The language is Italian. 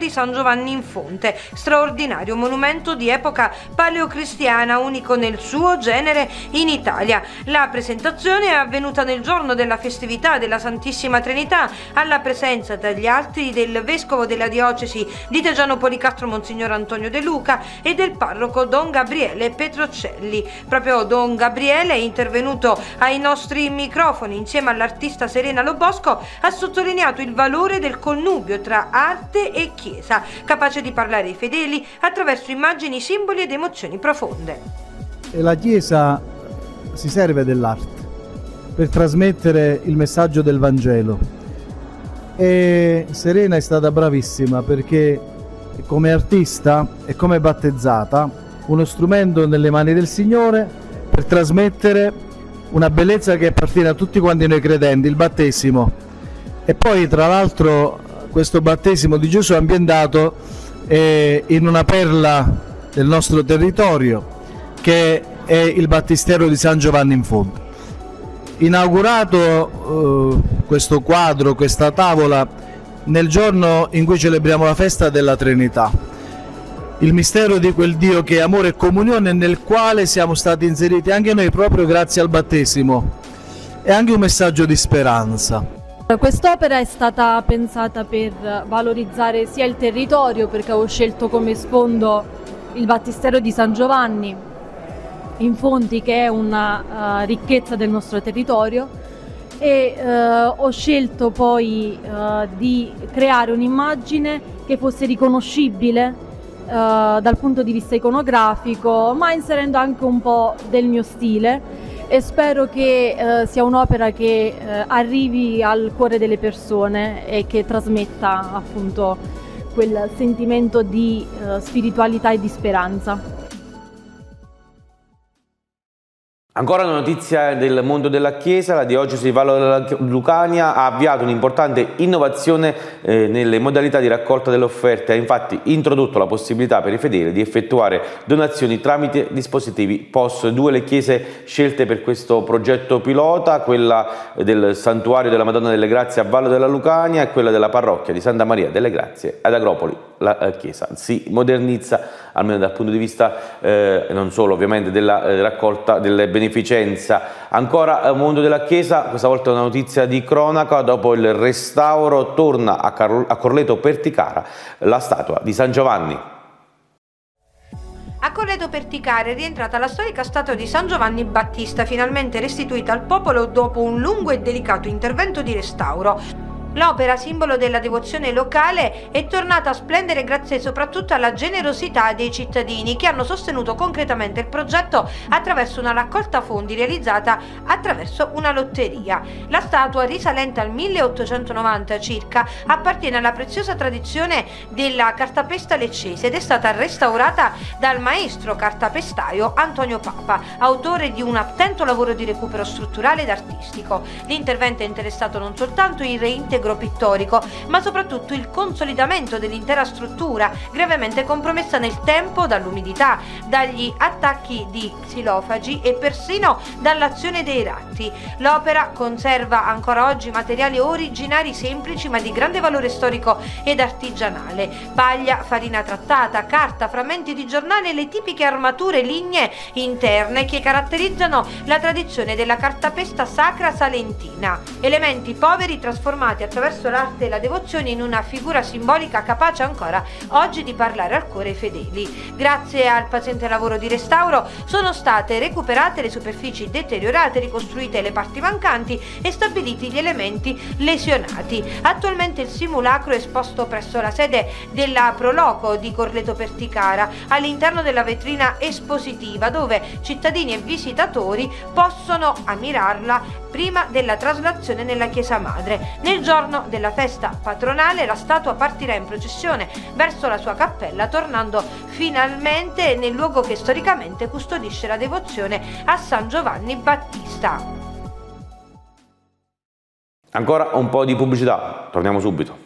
San Giovanni in Fonte, straordinario monumento di epoca paleocristiana, unico nel suo genere in Italia. La presentazione è avvenuta nel giorno della festività della Santissima Trinità, alla presenza tra gli altri del vescovo della diocesi di Teggiano Policastro Monsignor Antonio De Luca e del parroco Don Gabriele Petrocelli. Proprio Don Gabriele è intervenuto ai nostri microfoni insieme all'artista Serena Lobosco, ha sottolineato il valore del connubio tra arte e chiesa, capace di parlare ai fedeli attraverso immagini, simboli ed emozioni profonde. E la chiesa si serve dell'arte per trasmettere il messaggio del Vangelo, e Serena è stata bravissima perché come artista e come battezzata uno strumento nelle mani del Signore per trasmettere una bellezza che appartiene a tutti quanti noi credenti, il battesimo. E poi tra l'altro questo battesimo di Gesù è ambientato in una perla del nostro territorio, che è il battistero di San Giovanni in Fonte. Inaugurato questo quadro, questa tavola, nel giorno in cui celebriamo la festa della Trinità, il mistero di quel Dio che è amore e comunione, nel quale siamo stati inseriti anche noi proprio grazie al battesimo, è anche un messaggio di speranza. Quest'opera è stata pensata per valorizzare sia il territorio, perché ho scelto come sfondo il battistero di San Giovanni in Fonti, che è una ricchezza del nostro territorio, e ho scelto poi di creare un'immagine che fosse riconoscibile dal punto di vista iconografico, ma inserendo anche un po' del mio stile, e spero che sia un'opera che arrivi al cuore delle persone e che trasmetta appunto quel sentimento di spiritualità e di speranza. Ancora una notizia del mondo della Chiesa: la diocesi di Vallo della Lucania ha avviato un'importante innovazione nelle modalità di raccolta delle offerte. Ha infatti introdotto la possibilità per i fedeli di effettuare donazioni tramite dispositivi POS. Due le chiese scelte per questo progetto pilota, quella del Santuario della Madonna delle Grazie a Vallo della Lucania e quella della parrocchia di Santa Maria delle Grazie ad Agropoli. La chiesa si modernizza, almeno dal punto di vista non solo ovviamente della raccolta delle beneficenza. Ancora mondo della Chiesa, questa volta una notizia di cronaca: dopo il restauro torna a Corleto Perticara la statua di San Giovanni. A Corleto Perticara è rientrata la storica statua di San Giovanni Battista, finalmente restituita al popolo dopo un lungo e delicato intervento di restauro. L'opera, simbolo della devozione locale, è tornata a splendere grazie soprattutto alla generosità dei cittadini, che hanno sostenuto concretamente il progetto attraverso una raccolta fondi realizzata attraverso una lotteria. La statua, risalente al 1890 circa, appartiene alla preziosa tradizione della cartapesta leccese ed è stata restaurata dal maestro cartapestaio Antonio Papa, autore di un attento lavoro di recupero strutturale ed artistico. L'intervento ha interessato non soltanto il reintegro pittorico, ma soprattutto il consolidamento dell'intera struttura, gravemente compromessa nel tempo dall'umidità, dagli attacchi di xilofagi e persino dall'azione dei ratti. L'opera conserva ancora oggi materiali originari semplici ma di grande valore storico ed artigianale: paglia, farina trattata, carta, frammenti di giornale e le tipiche armature lignee interne che caratterizzano la tradizione della cartapesta sacra salentina. Elementi poveri trasformati attraverso l'arte e la devozione in una figura simbolica capace ancora oggi di parlare al cuore ai fedeli. Grazie al paziente lavoro di restauro sono state recuperate le superfici deteriorate, ricostruite le parti mancanti e stabiliti gli elementi lesionati. Attualmente il simulacro è esposto presso la sede della Proloco di Corleto Perticara, all'interno della vetrina espositiva, dove cittadini e visitatori possono ammirarla prima della traslazione nella chiesa madre. Nel giorno della festa patronale la statua partirà in processione verso la sua cappella, tornando finalmente nel luogo che storicamente custodisce la devozione a San Giovanni Battista. Ancora un po' di pubblicità, torniamo subito.